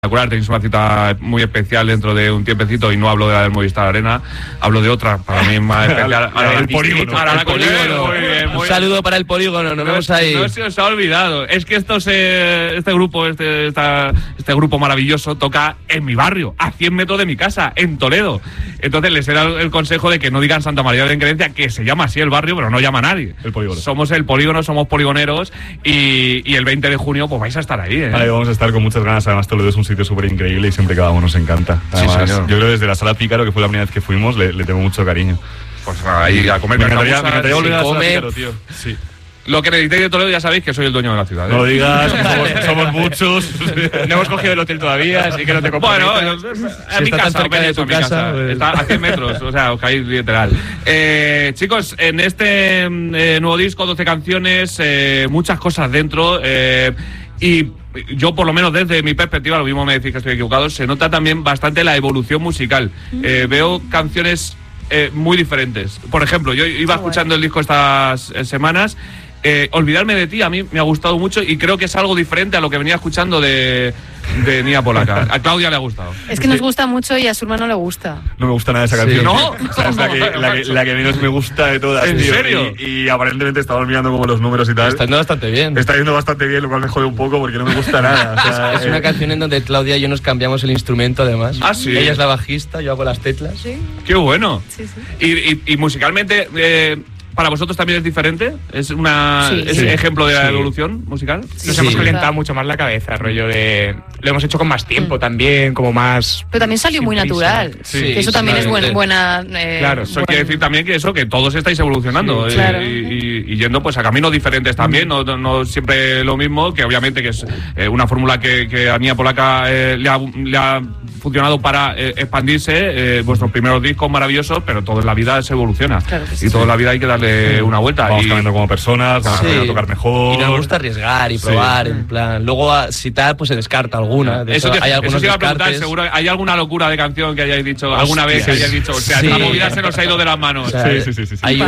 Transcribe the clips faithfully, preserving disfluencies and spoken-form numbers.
Tenéis una cita muy especial dentro de un tiempecito y no hablo de la del Movistar Arena, hablo de otra para mí más especial. Ahora el polígono. Ahora el polígono. Muy bien, muy un saludo para el polígono, nos vemos ahí. No se os ha olvidado, es que esto se, este grupo, este, esta, este grupo maravilloso toca en mi barrio, a cien metros de mi casa, en Toledo. Entonces les he dado el consejo de que no digan Santa María de Enquerencia, que se llama así el barrio, pero no llama a nadie. El polígono. Somos el polígono, somos poligoneros y, y el veinte de junio pues vais a estar ahí, ¿eh? Ahí vamos a estar con muchas ganas, además Toledo es un sitio súper increíble y siempre que vamos nos encanta. Además, sí, señor. Yo creo que desde la Sala Pícaro, que fue la primera vez que fuimos, le, le tengo mucho cariño. Pues ahí a comer. Me encantaría, me encantaría volver a la Sala comer. Pícaro, tío. Sí. Lo que necesitéis de Toledo ya sabéis que soy el dueño de la ciudad, ¿eh? No lo digas, somos, somos muchos. No hemos cogido el hotel todavía, así que no te comprometas. Bueno, a Si mi está casa, tan cerca de veréis, tu a mi casa, pues. Está a cien metros, o sea, os caéis literal. Eh, chicos, en este eh, nuevo disco, doce canciones, eh, muchas cosas dentro, eh, y yo, por lo menos desde mi perspectiva, lo mismo me decís que estoy equivocado, se nota también bastante la evolución musical. Eh, veo canciones eh, muy diferentes. Por ejemplo, yo iba escuchando el disco estas eh, semanas. Eh, Olvidarme de ti a mí me ha gustado mucho y creo que es algo diferente a lo que venía escuchando de, de Nia Polaca. A Claudia le ha gustado. Es que nos gusta mucho y a su hermano no le gusta. No me gusta nada esa Sí. canción. ¿No? O sea, es la que, la, que, la que menos me gusta de todas. ¿En tío. serio? Y, y aparentemente estamos mirando como los números y tal. Está yendo bastante bien. Está yendo bastante bien, lo cual me jode un poco porque no me gusta nada. O sea, Es una eh, canción en donde Claudia y yo nos cambiamos el instrumento, además. Ah, ¿sí? Ella es la bajista, yo hago las teclas. ¿Sí? ¡Qué bueno! Sí, sí. Y, y, y musicalmente, eh, ¿para vosotros también es diferente? ¿Es una Sí. es Sí. ejemplo de la Sí. evolución musical? Nos Sí. hemos calentado mucho más la cabeza, rollo de... Lo hemos hecho con más tiempo Mm. también, como más... Pero también salió sin muy prisa. natural. Sí, que eso sí, también es buen, totalmente. buena. Eh, Claro, Eso buen- quiere decir también que eso, que todos estáis evolucionando Sí, eh, claro. y, y- y yendo pues a caminos diferentes también, no, no, no siempre lo mismo, que obviamente que es eh, una fórmula que, que a Nia Polaca eh, le, ha, le ha funcionado para eh, expandirse, eh, vuestros primeros discos maravillosos, pero todo en la vida se evoluciona. Claro que sí. Y toda la vida hay que darle una vuelta. Vamos y, cambiando como personas, vamos Sí. aprendiendo a tocar mejor. Y nos gusta arriesgar y Sí. probar, en plan. Luego, a- si tal, pues se descarta alguna. De Eso, hecho, te, hay eso algunos te iba a preguntar, descartes. seguro, ¿hay alguna locura de canción que hayáis dicho, alguna vez que Hostia. hayáis dicho, o sea, Sí. esta movida se nos ha ido de las manos? O sea, Sí, sí, sí, sí, sí. Hay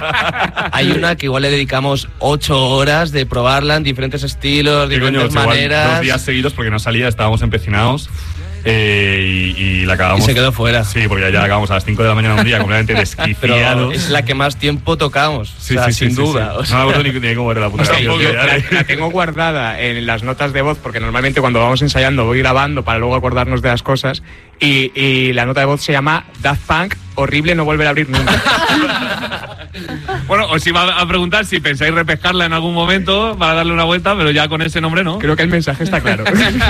una, hay una que igual le dedicamos ocho horas de probarla en diferentes estilos, ¿Qué coño? diferentes Igual maneras. Dos días seguidos porque no salía, estábamos empecinados. Eh, y, y la acabamos. Y se quedó fuera. Sí, porque ya la acabamos a las cinco de la mañana un día completamente Pero desquiciados. es la que más tiempo tocamos. Sí, o sea, sí, sí, sin sí, duda. sí. O sea, No me acuerdo ni, ni cómo era la puta O sea, canción, yo ya. la, la tengo guardada en las notas de voz porque normalmente cuando vamos ensayando voy grabando para luego acordarnos de las cosas y, y la nota de voz se llama Daft Punk, horrible no volver a abrir nunca. Bueno, os iba a preguntar si pensáis repescarla en algún momento para darle una vuelta, pero ya con ese nombre no. Creo que el mensaje está claro.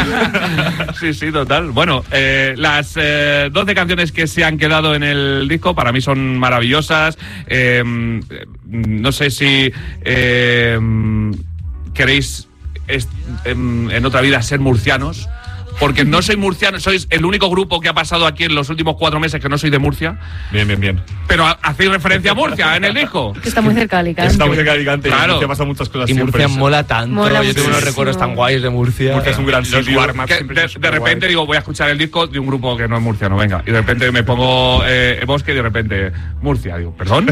Sí, sí, total. Bueno, eh, las eh, doce canciones que se han quedado en el disco para mí son maravillosas. Eh, no sé si eh, queréis est- en, en otra vida ser murcianos. Porque no soy murciano, sois el único grupo que ha pasado aquí en los últimos cuatro meses que no soy de Murcia. Bien, bien, bien. Pero ha- hacéis referencia a Murcia en el disco. Que está muy cerca de Alicante. Está muy cerca de Alicante. Claro. Y en Murcia pasan muchas cosas y siempre. Murcia mola tanto. Mola yo tengo unos muchísimo. recuerdos tan guays de Murcia. Murcia es un gran Los sitio. warm-ups Que siempre de, son de superguays. repente digo, voy a escuchar el disco de un grupo que no es murciano, venga. Y de repente me pongo eh, Bosque y de repente Murcia. Digo, ¿perdón?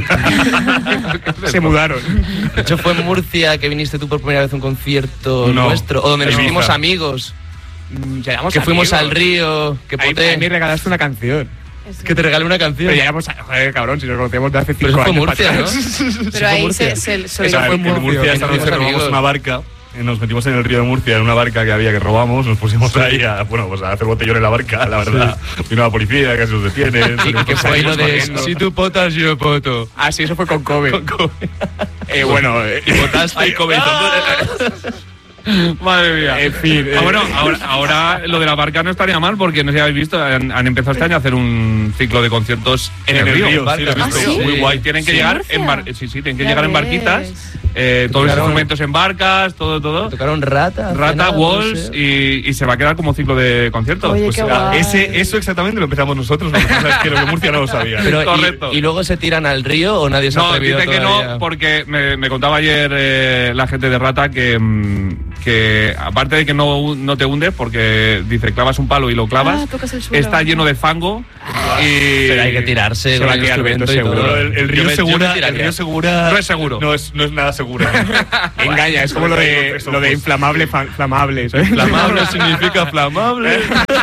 Se mudaron. De hecho, fue en Murcia que viniste tú por primera vez a un concierto No. nuestro, o donde nos Ibiza. hicimos amigos. Mm, ya éramos Que fuimos amigos. al río, que Ahí, poté, ahí me regalaste una canción. que te regalé una canción. Pero ya éramos... Joder, cabrón, si nos conocemos de hace Pero cinco eso fue años Murcia, para ¿no? atrás. Pero ahí Murcia. se, se, se Esa fue en Murcia, Murcia, esta que noche nos robamos amigos. una barca. eh, Nos metimos en el río de Murcia en una barca que había que robamos, nos pusimos ahí a, bueno, pues a hacer botellón en la barca, la verdad. Vino la policía, casi nos detienen. Y que fue ahí lo de corriendo. si tú potas, yo poto. Ah, sí, eso fue con Kobe. Eh, bueno, eh, Y potaste. Ay, Kobe, Madre mía. en fin. Ah, eh, bueno, ahora, ahora lo de la barca no estaría mal porque no sé si habéis visto, han, han empezado este año a hacer un ciclo de conciertos en, En el, el río. río, sí, lo he visto. ¿Ah, sí? Muy guay. Tienen que ¿Sí? llegar ¿Murcia? en bar sí, sí, tienen que Ya llegar en ves. barquitas, eh, todos los Tocaron- instrumentos en barcas, todo, todo. Tocaron Rata. Rata, Cenado, no Walls sé. y, y se va a quedar como ciclo de conciertos. Oye, Pues, qué ah, guay. Ese, eso exactamente lo empezamos nosotros, lo que pasa es que lo de Murcia no lo sabía. Pero, Correcto. y, y luego se tiran al río o nadie se ha no, atrevido dice que todavía? no, porque me, me contaba ayer eh, la gente de Rata que, mm, que aparte de que no, no te hundes, porque dice clavas un palo y lo clavas, Ah, tocas el suelo. está lleno de fango y Pero hay que tirarse Se va con a el quedar instrumento Beto y seguro. todo. El, el Yo río me- yo me segura, el tiraría. río segura No es seguro. No es, no es nada seguro. Engaña, es como lo de, lo de inflamable, fa- flamable. ¿sabes? Flamable significa flamable.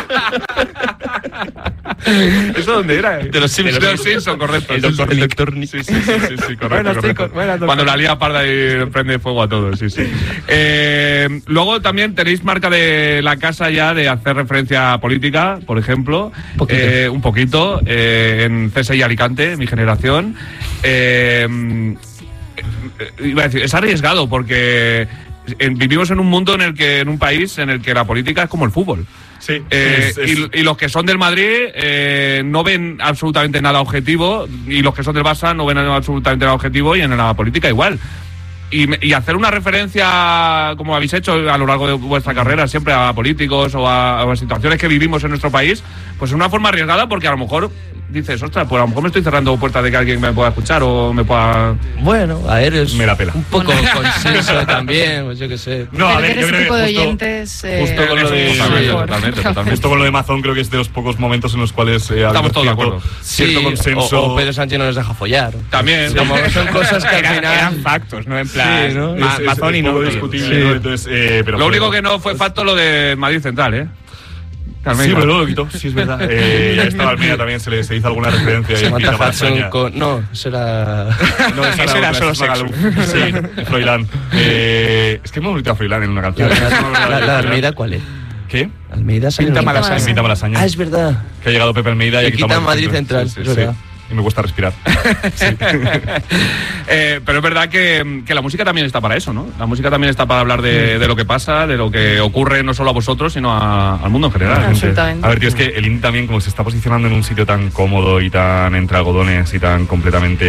¿Eso dónde era? De los Simpsons. De los Simpsons, correcto. El Sí, doctor, sí. el doctor Nick. Sí, sí, sí, sí, sí, correcto, Buenos correcto. chicos, buenas Cuando doctor. la lía parda y prende fuego a todos, sí, sí. Eh, luego también tenéis marca de la casa ya de hacer referencia a política, por ejemplo. Poquito. Eh, un poquito. eh, en C S I Alicante, mi generación. Eh, eh, iba a decir, es arriesgado porque en- vivimos en un mundo en el que, en un país en el que la política es como el fútbol. Sí, Eh, es- es- y, y los que son del Madrid eh, no ven absolutamente nada objetivo, y los que son del Barça no ven absolutamente nada objetivo, y en la política igual. Y, me- y hacer una referencia, como habéis hecho a lo largo de vuestra carrera, siempre a políticos o a, o a situaciones que vivimos en nuestro país, pues es una forma arriesgada, porque a lo mejor dices, ostras, pues a lo mejor me estoy cerrando puertas de que alguien me pueda escuchar o me pueda... Bueno, a ver, es Me la pela. un poco consenso también, pues yo qué sé. No, a ver, Tener yo ese creo tipo que de justo, oyentes. eh, justo con lo de- Totalmente, sí, totalmente, totalmente. justo con lo de Mazón creo que es de los pocos momentos en los cuales eh, ha Estamos habido todos de cierto, acuerdo. cierto Sí, consenso. O, o Pedro Sánchez no nos deja follar. También. Sí. Como son cosas que al Eran, final... eran factos, ¿no? En plan, Sí, ¿no? Ma- Es- es- Mazón y es no. poco discutible, Sí. ¿no? Entonces, eh, pero Lo fue- único que no fue facto lo de Madrid Central, ¿eh? Sí, Almeida. pero luego lo quitó, sí es verdad. Eh, ya estaba Almeida también, se le se hizo alguna referencia. y Samantha Pita Hudson Malasaña. con... No, eso era... No, esa Ese era otra, solo esa es sexo. Magaluf. Sí, Froilán. Eh, es que hemos bonito a Froilán en una canción. La, la de Almeida, ¿cuál es? ¿Qué? Almeida sale Pinta en- Malasaña. Pinta Malasaña. Ah, es verdad. Que ha llegado Pepe Almeida y Y ha quitado quita Madrid Central, Sí, es sí, sí. verdad. Y me cuesta respirar. Eh, pero es verdad que, que la música también está para eso, ¿no? La música también está para hablar de, de lo que pasa, de lo que ocurre no solo a vosotros, sino a- al mundo en general. Absolutamente. A ver, tío, es que el indie también, como se está posicionando en un sitio tan cómodo y tan entre algodones y tan completamente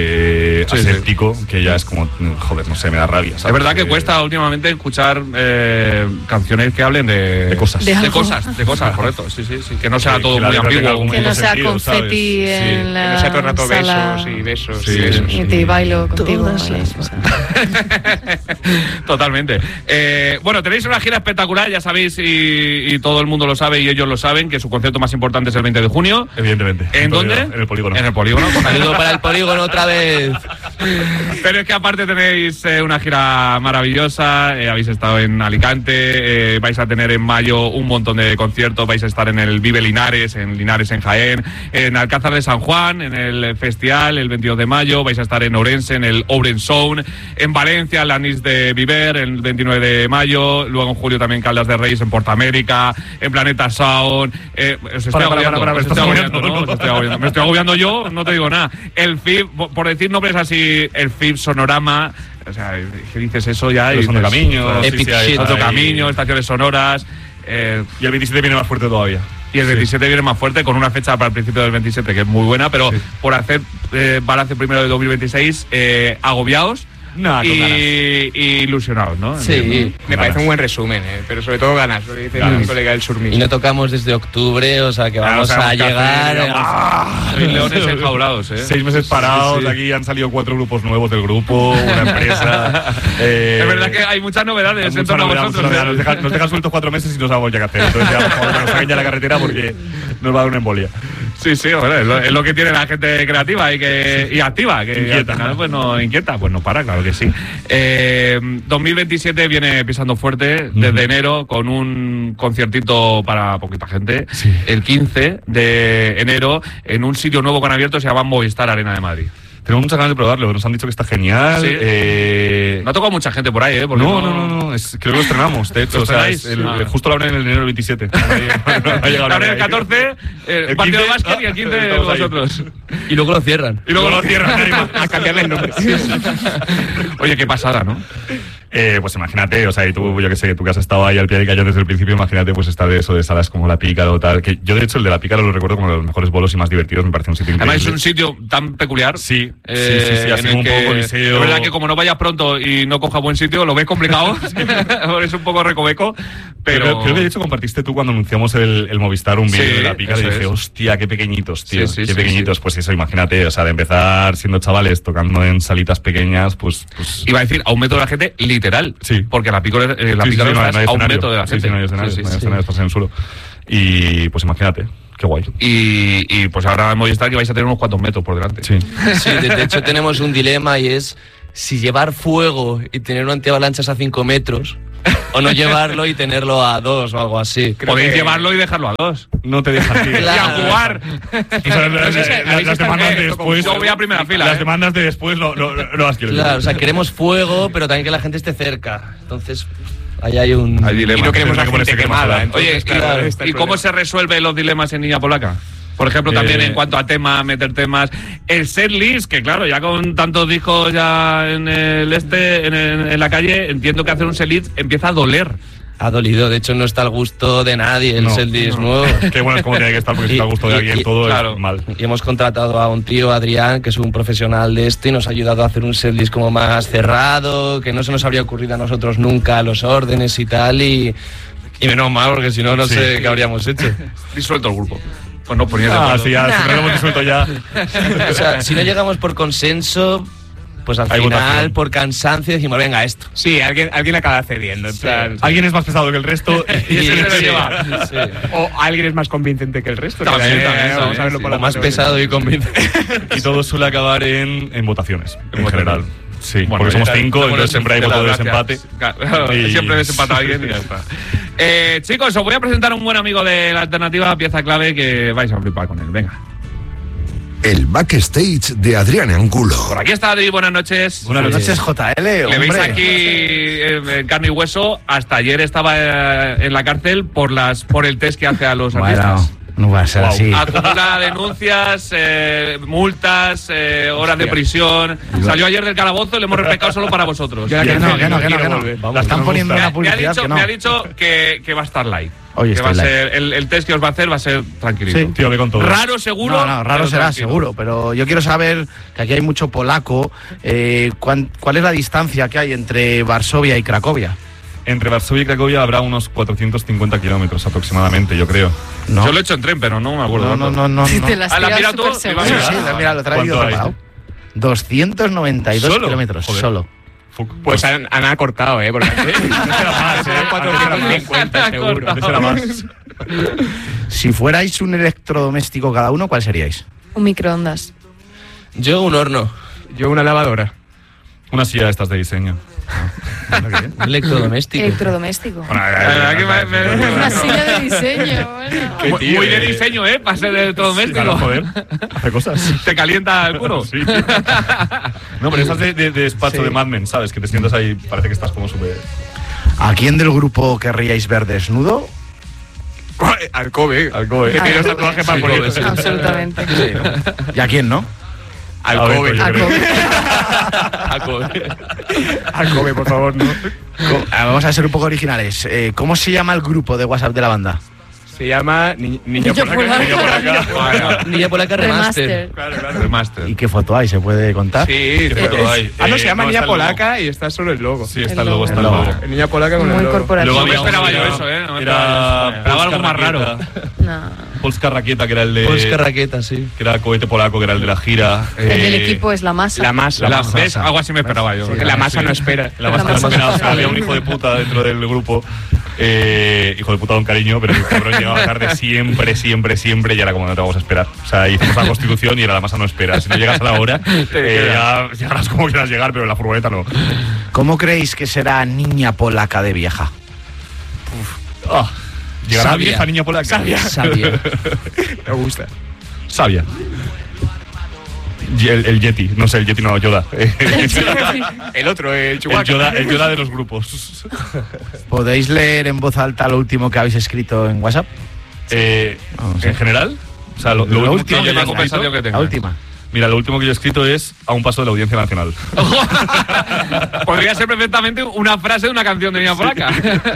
eh, Sí, sí. aséptico, que ya es como, joder, no sé, me da rabia. ¿sabes? Es verdad que Eh, cuesta últimamente escuchar eh, canciones que hablen de, De cosas. De De, algo. cosas, de cosas, correcto. Sí, sí, sí. Que no sea Que- todo que la muy letra tenga ambiguo. algún Que no sea sentido, ¿sabes? confeti Sí. en Que la no sea todo el rato sala besos y besos Sí, y besos. y te bailo contigo. Todas ¿vale? las- O sea, Totalmente. Eh, bueno, tenéis una gira espectacular, ya sabéis, y, y todo el mundo lo sabe y ellos lo saben, que su concierto más importante es el veinte de junio. Evidentemente. ¿En dónde? En el polígono. En el polígono. con Saludo para el polígono otra vez. Pero es que aparte tenéis eh, una gira maravillosa, eh, habéis estado en Alicante, eh, vais a tener en mayo un montón de conciertos, vais a estar en el Vive Linares, en Linares en Jaén, en Alcázar de San Juan, en el Festival el veintidós de mayo, vais a estar en Ourense, en el Oren Sound, en Valencia, en la Nis de Viver, el veintinueve de mayo, luego en julio también Caldas de Reis, en Portamérica, en Planeta Sound, eh, os estoy Para, para, agobiando, para, para, os me estoy estás agobiando, agobiando, ¿no? Os estoy agobiando. Me estoy agobiando yo, no te digo nada. El F I B, por decir nombres así, el F I B Sonorama, o sea, que dices eso ya y Los dices, Sonocaminos, sí, Epic sí, hay- shit. Sonocaminos, estaciones sonoras. eh, Y el veintisiete viene más fuerte todavía. y el veintisiete viene más fuerte, con una fecha para el principio del veintisiete que es muy buena, pero Sí. por hacer eh, balance primero de dos mil veintiséis, eh, agobiados Nah, con ganas. y, y ilusionados, ¿no? Sí. Me parece un buen resumen, ¿eh? Pero sobre todo ganas, lo que dice Ganas. mi colega del Surmi. Y no tocamos desde octubre, o sea que Ya no vamos a sabemos qué llegar. hacer, a- Seis leones enjaulados, ¿eh? Seis meses parados, Sí, sí. aquí han salido cuatro grupos nuevos del grupo, una empresa. eh, Es verdad que hay muchas novedades hay en mucha torno a novedad, vosotros. mucha novedad. ¿eh? Nos dejan, nos dejan sueltos cuatro meses y no sabemos ya qué hacer. Entonces ya, por favor, que nos saquen ya la carretera porque nos va a dar una embolia. Sí, sí, hombre, es, lo, es lo que tiene la gente creativa y que y activa, que Inquieta. al final pues no inquieta, pues no para, claro que sí. Eh, dos mil veintisiete viene pisando fuerte desde Ujú. enero con un conciertito para poquita gente, Sí. el quince de enero en un sitio nuevo que han abierto, se llama Movistar Arena de Madrid. Tenemos muchas ganas de probarlo, nos han dicho que está genial. Sí. eh, No ha tocado mucha gente por ahí, ¿eh? Porque no, no, no, no, es- creo que lo estrenamos, de hecho. ¿Lo O sea, estrenáis? es el- Ah. justo lo abren en el enero del veintisiete. No ha llegado Ahora nadie el ahí. catorce, eh, El partido de quince, básquet y el ah, quince estamos ahí. vosotros. Y luego lo cierran. Y luego lo cierran. A cambiarle el nombre. Oye, qué pasada, ¿no? Eh, pues imagínate, o sea, y tú, yo que sé, tú que has estado ahí al pie del cañón desde el principio, imagínate pues estar de eso, de salas como La Pícara o tal, que yo de hecho el de La Pícara lo recuerdo como de los mejores bolos y más divertidos, me parece un sitio increíble. Además es un sitio tan peculiar. Sí, eh, sí, sí, sí, así en el como un que poco coliseo. Es verdad que como no vayas pronto y no cojas buen sitio, lo ves complicado. Es un poco recoveco. Pero Creo, creo que de hecho compartiste tú cuando anunciamos el, el Movistar un vídeo Sí, de La Pícara y eso dije, es. hostia, qué pequeñitos, tío, Sí, sí, qué sí, pequeñitos. sí. Pues eso, imagínate, o sea, de empezar siendo chavales tocando en salitas pequeñas, pues... pues iba a decir a un metro de la gente, literalmente. literal. Sí. Porque la pícara, eh, la Sí, sí, pícara sí, no hay- estás no hay a un escenario. metro de la Sí, gente. sí, no hay escenario, Sí, sí, no hay sí. escenario, estás en el suelo. Y pues imagínate, qué guay. Y, y pues ahora en Movistar que vais a tener unos cuantos metros por delante. Sí. Sí, de, de hecho tenemos un dilema y es si llevar fuego y tener un antiavalanchas a cinco metros o no llevarlo y tenerlo a dos o algo así. Podéis que- llevarlo y dejarlo a dos. No te dejas ir. Claro. Y a jugar. O sea, las, sé si las- habéis las estado demandas en de esto después. Yo voy a primera fila, Las ¿eh? demandas de después no, no, no las quiero. Claro, o sea, queremos fuego, pero también que la gente esté cerca. Entonces, ahí hay un... Hay dilema. Y no queremos Tendrá la que ponerse gente crema quemada. solar. Entonces, Oye, claro, ¿y, está el ¿y cómo problema. se resuelven los dilemas en Niña Polaca? Por ejemplo, también Eh, en cuanto a tema, meter temas. El set list, que claro, ya con tantos discos ya en el este, en, el- en la calle, entiendo que hacer un set list empieza a doler. Ha dolido, de hecho no está al gusto de nadie el No, setlist no. nuevo. Qué bueno es como tiene que estar, porque si Y- está a gusto de y- alguien y- todo claro. es mal. Y hemos contratado a un tío, Adrián, que es un profesional de esto y nos ha ayudado a hacer un setlist como más cerrado, que no se nos habría ocurrido a nosotros nunca los órdenes y tal, y, y menos mal, porque si no, no Sí. sé qué habríamos hecho. Disuelto el grupo. Pues no ponía de Ah, acuerdo. sí, ya, si no lo hemos resuelto ya. O sea, si no llegamos por consenso, pues al Hay final, votación. por cansancio, decimos, venga, esto. Sí, alguien, alguien acaba cediendo. En plan, Alguien es más pesado que el resto Y ese se lo sí, lleva. sí. o alguien es más convincente que el resto. que También, también, también, vamos también, a verlo sí. por O la más parte pesado y convincente. y todo suele acabar en, en votaciones, en votaciones. general. Sí, Bueno, porque somos ya, cinco, bueno, entonces siempre hay te voto de las desempate. gracias. Claro, Y- siempre desempata a alguien y ya está. Eh, chicos, os voy a presentar a un buen amigo de la alternativa, pieza clave, que vais a flipar con él. Venga. El backstage de Adrián Angulo. Por aquí está Adri, buenas noches. Buenas noches, J L. Le veis aquí eh, en carne y hueso. Hasta ayer estaba eh, en la cárcel por las por el test que hace a los artistas. no va a ser Wow. así. Acumula denuncias, eh, multas, eh, horas de prisión. Salió ayer del calabozo y le hemos refrescado solo para vosotros. Yo la Que que no, no, que no, que no, que no. volver. La están poniendo Me en ha, la me ha publicidad dicho, que no. me ha dicho que, que va a estar light. Hoy que va a estoy ser, el, el test que os va a hacer va a ser tranquilito. Sí. Tío, ve con todo. Raro seguro. No, no, raro pero será, tranquilo. seguro. Pero yo quiero saber, que aquí hay mucho polaco, eh, cuán- ¿cuál es la distancia que hay entre Varsovia y Cracovia? Entre Varsovia y Cracovia habrá unos cuatrocientos cincuenta kilómetros aproximadamente, yo creo. No, Yo lo he hecho en tren, pero no me acuerdo. no, no, cuánto. no, no, no. Te las Ah, la tiras mira tú, súper Iván. Sí, seguras. sí, mira, lo he traído ¿Cuánto hay? preparado. doscientos noventa y dos ¿Solo? kilómetros, Joder. solo. Fuck. Pues han, han acortado, ¿eh? Porque antes era más, ¿eh? eran cuatrocientos cincuenta seguro. Antes era más. Si fuerais un electrodoméstico cada uno, ¿cuál seríais? Un microondas. Yo un horno, Yo una lavadora. Una silla de estas de diseño. un electrodoméstico. Electrodoméstico. Bueno, Eh, aquí me- me- Una silla de diseño, bueno. Qué Muy, tío, muy de eh. diseño, ¿eh? Para ser de todo doméstico. Claro, joder. Hace cosas. Te calienta el culo. Sí. No, pero estas de, de, de despacho Sí. de Mad Men, ¿sabes? Que te sientas ahí, parece que estás como súper... ¿A quién del grupo querríais ver desnudo? Alcobe. Alcobe. Que tiene los tatuajes para poner. Absolutamente. ¿Y a quién no? Alcobe. A ver, pues Alcobe. Alcobe, por favor, no. Co- ah, Vamos a ser un poco originales. Eh, ¿Cómo se llama el grupo de WhatsApp de la banda? Se llama Ni- Niño Niño Polaca. Polaca. Niño Polaca. Bueno, Niña Polaca Remaster. Remaster. Claro, claro. remaster. ¿Y qué foto hay? ¿Se puede contar? Sí, ¿Qué foto es- hay? Ah, no, Eh, se llama no, Niña está el logo. Polaca y está solo el logo. Sí, está El el logo, está el logo. logo. Niña Polaca con Muy el logo. corporativo. No me había esperaba uno yo que eso, ¿eh? No me Era esperaba yo. Esperaba algo Polska más raro. Rakieta. No. Polska Rakieta, que era el de... Polska Rakieta, sí. Que era cohete polaco, que era el de la gira. El del Eh, equipo es la masa. La masa. La- La, ¿ves? Algo así me esperaba yo. porque la masa no espera. La masa La masa no esperaba, o sea, no había esperaba. un hijo de puta dentro del grupo. Eh, hijo de puta, don cariño, pero el cabrón llegaba tarde siempre, siempre, siempre, y era como no te vamos a esperar. O sea, hicimos la constitución y era la masa no espera. Si no llegas a la hora, eh, ya llegarás como quieras llegar, pero en la furgoneta no. ¿Cómo creéis que será Niña Polaca de vieja? Ah, llegará Sabia. vieja niña polaca. Sabia. Sabia. Me gusta. Sabia. Y El, el Yeti, no sé, el Yeti no, Yoda. El otro, el El Chewbacca. Yoda, el Yoda de los grupos. ¿Podéis leer en voz alta lo último que habéis escrito en WhatsApp? Eh, No, sí. en general, o sea, lo, lo Lo último último que que yo la he conversación escrito, que tenga. La última. mira, lo último que yo he escrito es a un paso de la Audiencia Nacional. Podría ser perfectamente una frase de una canción de Niña Polaca.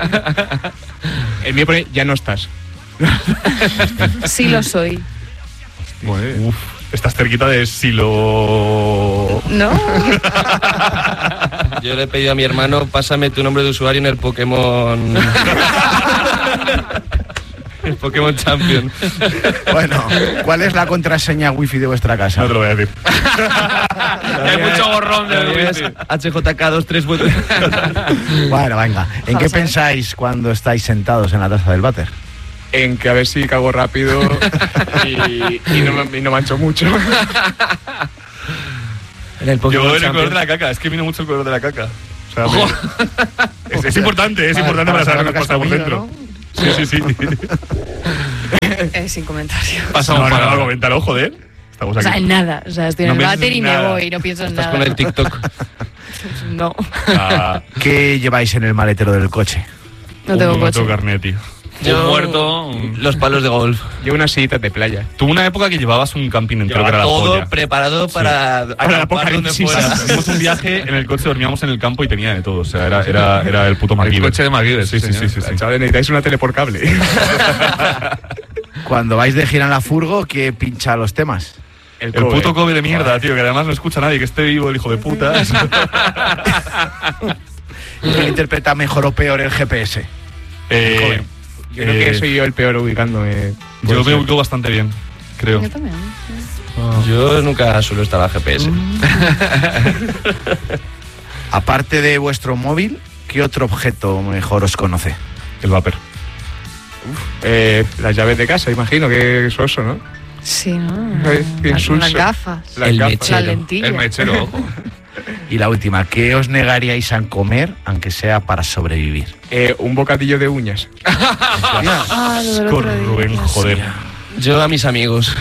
El mío pone ya no estás. Sí lo soy. Uf, estás cerquita de Silo. ¿No? Yo le he pedido a mi hermano, pásame tu nombre de usuario en el Pokémon. El Pokémon Champion. Bueno, ¿cuál es la contraseña wifi de vuestra casa? No te lo voy a decir. Hay mucho borrón de Es H J K dos tres vueltas. Bueno, venga. ¿En qué pensáis cuando estáis sentados en la taza del váter? En que a ver si cago rápido y, y, no, me- y no mancho mucho. En el Pokémon Yo en el Champion. color de la caca, es que miro mucho el color de la caca. O sea, me- es, es importante, es importante para saber lo que pasa por dentro. Sí, sí, sí. Eh, sin comentario. Pasamos No, no, para no, coméntalo, joder. Estamos O sea, aquí. en nada. O sea, estoy No en el piensas váter y en me nada. voy. No pienso en Estás nada. con el TikTok. No. Ah, ¿Qué lleváis en el maletero del coche? No tengo un- coche. No tengo carnet, tío. un muerto. un- Los palos de golf. Llevo unas sillitas de playa. Tuve una época que llevabas un camping entero, que era la todo polla. preparado para Para el acampar donde apocalipsis. fuera. Hicimos un viaje en el coche, dormíamos en el campo y tenía de todo. O sea, era, era, era el puto El MacGyver. coche de MacGyver, Sí, sí, señor. sí, sí, sí. Chavales, necesitáis una tele por cable. Cuando vais de gira en la furgo, ¿qué pincha los temas? El puto Kobe de mierda, tío, que además no escucha a nadie, que esté vivo el hijo de puta. ¿Quién interpreta mejor o peor el G P S? eh, Yo creo que eh, soy yo el peor ubicándome. Yo me ubico bastante bien, creo. Yo también. Yo nunca suelo estar a G P S. Aparte de vuestro móvil, ¿qué otro objeto mejor os conoce? El vapor. Eh, las llaves de casa, imagino que es oso, ¿no? Sí, ¿no? Ay, qué Las, insulso. las gafas. Las El gafas. mechero. Las lentillas. El mechero, ojo. Y la última, ¿qué os negaríais a comer, aunque sea para sobrevivir? Eh, un bocadillo de uñas. Ah, lo del Con otro día. Rubén, joder. Yo a mis amigos.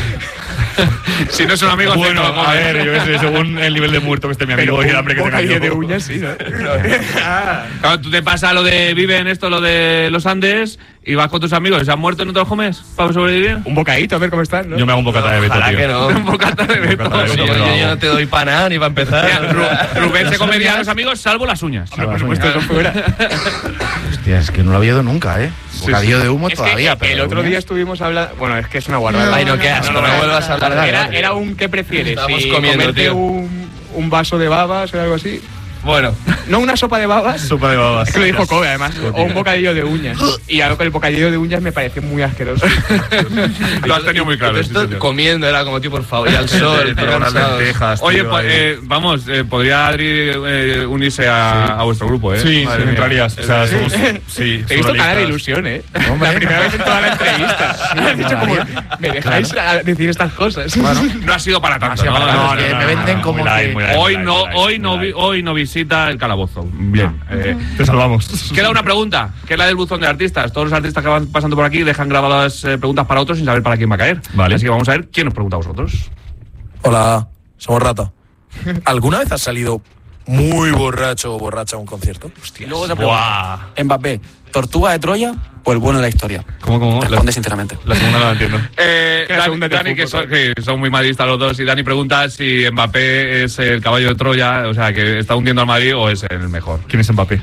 Si no son amigos, Bueno, no lo a comen. ver, yo qué sé, según el nivel de muerto que esté mi amigo y el hambre que tenga bocadillo yo. de uñas, sí, ¿no? Claro, tú te pasa lo de vive en esto, lo de los Andes, y vas con tus amigos, ¿se han muerto y no te los comes para sobrevivir? Un bocadito, a ver cómo están, ¿no? Yo me hago un bocata de Beto, Ojalá tío. que no. Un bocata de Beto. bocata de Yo, Beto. yo- yo no te doy para nada ni para empezar. Mira, Ru- Rubén se comería a los amigos salvo las uñas. Hombre, por supuesto, eso fuera. Hostia, es que no lo había oído nunca, ¿eh? Bocadillo de humo Es que todavía, el pero otro uñas. día estuvimos hablando. Bueno, es que es una guarrada. Ay, no, qué asco, no, no, vuelvas a hablar de Era, eso. era un ¿qué prefieres? Estábamos Si comiendo, comerte tío. un, un vaso de babas o algo así. Bueno, No una sopa de babas. Sopa de babas. Es que lo dijo Kobe, además. O un bocadillo de uñas. Y algo que el bocadillo de uñas me pareció muy asqueroso. Lo has tenido muy claro. sí, esto señor. comiendo era como, tío, por favor, y al sol, Tío, unas cansados. lentejas, Oye, tío, pues, ahí. eh, vamos, eh, podría Adri eh, unirse a, a vuestro grupo, ¿eh? Sí, Madre sí, mía. entrarías. O sea, somos, sí, Te he visto cara de surrealistas. ilusión, ¿eh? La primera vez en toda la entrevista. Has dicho como, ¿me dejáis a decir estas cosas? No ha sido para tanto, sido ¿no? para tanto. No, Es que no, me no, venden no. como Muy light, que- muy light, Hoy muy no, light, muy hoy no, light. vi- hoy no visita el calabozo. Bien. eh, Te salvamos. queda una pregunta, que es la del buzón de artistas. Todos los artistas que van pasando por aquí dejan grabadas eh, preguntas para otros sin saber para quién va a caer. Vale. Así que vamos a ver quién nos pregunta a vosotros. Hola, somos Rata. ¿Alguna vez has salido muy borracho o borracha a un concierto? Y luego te pregunto, Buah. Mbappé, ¿tortuga de Troya o el bueno de la historia? ¿Cómo, cómo? Responde La, sinceramente. la segunda no la entiendo. Eh, Que la Dani, segunda te Dani, que, fútbol, son, que son muy madridistas los dos, y Dani pregunta si Mbappé es el caballo de Troya, o sea, que está hundiendo al Madrid o es el mejor. ¿Quién es Mbappé?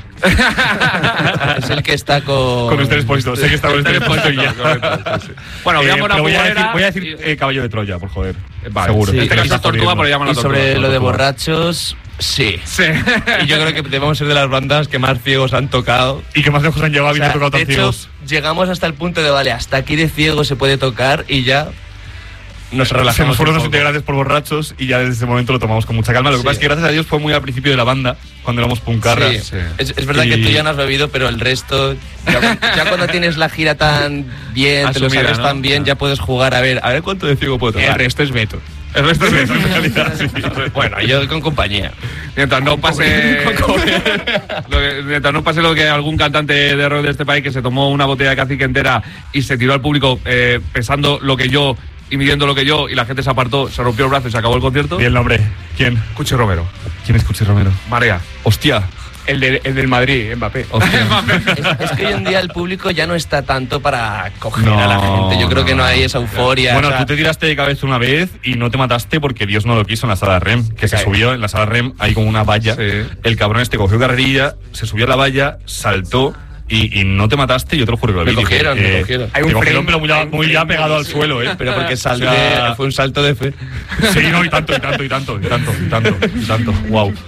Es el que está con. Con ustedes puestos. Sé que está con ustedes puestos y ya. Correcto, sí, sí. Bueno, voy a Eh, poner pero voy a decir, futbolera voy a decir y- eh, caballo de Troya, por joder. Vale, Seguro. sí. En este caso es tortuga, pero llaman Y la sobre tortuga. lo de tortuga. borrachos, sí. Sí. Y yo creo que debemos ser de las bandas que más ciegos han tocado. Y que más lejos han llegado O sea, habiendo tocado de tan hecho, ciegos. llegamos hasta el punto de, vale, hasta aquí de ciego se puede tocar y ya nos Se relajamos. nos fueron un los poco. integrantes por borrachos y ya desde ese momento lo tomamos con mucha calma. Lo que Sí. pasa es que gracias a Dios fue muy al principio de la banda, cuando éramos puncarras. Sí, Sí. Es, es verdad Y- que tú ya no has bebido, pero el resto, ya, cu- ya cuando tienes la gira tan bien, te lo Asumida, sabes ¿no? tan bien, ya puedes jugar a ver, a ver cuánto de ciego puedo El tocar. resto es Beto. El resto es eso. En realidad, sí. Bueno, yo con compañía. Mientras no pase lo que- mientras no pase lo que algún cantante de rock de este país que se tomó una botella de cacique entera y se tiró al público eh, pesando lo que yo y midiendo lo que yo y la gente se apartó, se rompió el brazo y se acabó el concierto. ¿Y el nombre? ¿Quién? Cuchi Romero. ¿Quién es Cuchi Romero? Marea. Hostia. El, de- el del Madrid, Mbappé. Es, es que hoy en día el público ya no está tanto para coger No, a la gente. Yo creo que no no. hay esa euforia. Bueno, o sea, tú te tiraste de cabeza una vez y no te mataste porque Dios no lo quiso en la sala REM. Que se cae. subió en la sala REM, hay como una valla. Sí. El cabrón este cogió carrerilla, se subió a la valla, saltó y, y no te mataste. Yo te lo juro que lo Me vi. cogieron, Dije, me eh, cogieron. Hay un te cogieron, frame- pero muy, ya- hay un muy ya frame pegado al buenísimo. suelo, ¿eh? pero porque O salte, sea, fue un salto de fe. Sí, no, y tanto, y tanto, y tanto, y tanto, y tanto, y tanto. Wow.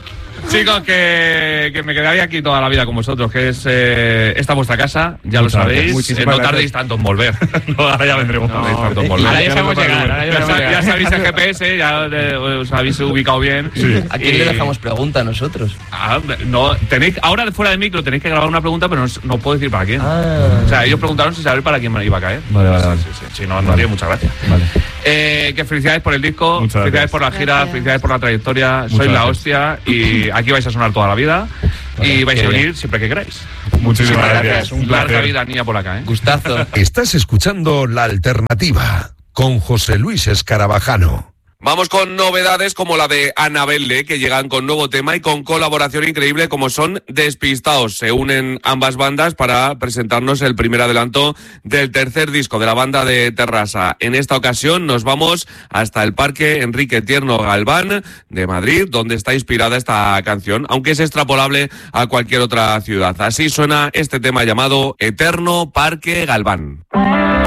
Chicos, que, que me quedaría aquí toda la vida con vosotros, que es eh, esta vuestra casa, ya Muchas lo gracias. sabéis. Muchísimas Eh, no gracias. tardéis tanto en volver. No, ahora ya vendremos. No tardéis tanto en Eh, volver. ahora ya sabemos llegar, ahora ya Ya, sabemos sa- llegar. ya sabéis el G P S, ya eh, os habéis ubicado bien. ¿A quién Y- le dejamos pregunta a nosotros? Ah, no, tenéis, ahora fuera de micro tenéis que grabar una pregunta, pero no, os- no puedo decir para quién. Ah. O sea, ellos preguntaron si saber para quién me iba a caer. Vale, vale, vale. Sí, sí, sí, no, no tiene mucha gracia. Vale. Eh, que felicidades por el disco, Muchas felicidades gracias. por la gira, Gracias. felicidades por la trayectoria. Muchas Sois la gracias. hostia y aquí vais a sonar toda la vida. Y vais qué a venir bien. siempre que queráis. Muchísimas Muchas gracias. Un Larga placer. vida, niña, por acá, ¿eh? Gustazo. Estás escuchando La Alternativa con José Luis Escarabajano. Vamos con novedades como la de Anabelle, que llegan con nuevo tema y con colaboración increíble como son Despistaos. Se unen ambas bandas para presentarnos el primer adelanto del tercer disco de la banda de Terrassa. En esta ocasión nos vamos hasta el Parque Enrique Tierno Galván de Madrid, donde está inspirada esta canción, aunque es extrapolable a cualquier otra ciudad. Así suena este tema llamado Eterno Parque Galván.